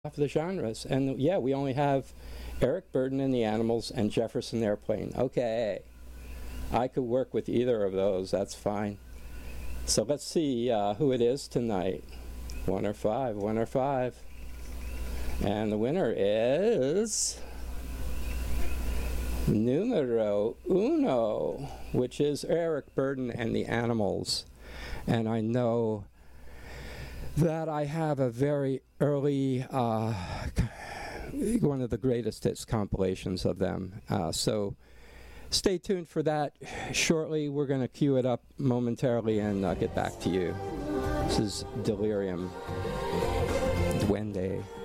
off the genres. And yeah, we only have Eric Burdon and the Animals and Jefferson Airplane. Okay, I could work with either of those. That's fine. So let's see who it is tonight. One or five. And the winner is numero uno, which is Eric Burdon and the Animals. And I know that I have a very early, one of the greatest hits compilations of them. So stay tuned for that. Shortly, we're going to cue it up momentarily and get back to you. This is Delirium. Duende.